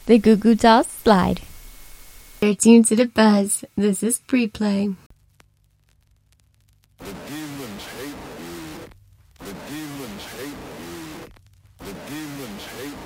The Goo Goo Dolls slide. You're tuned to the buzz. This is pre-play. The demons hate you. The demons hate you. The demons hate you.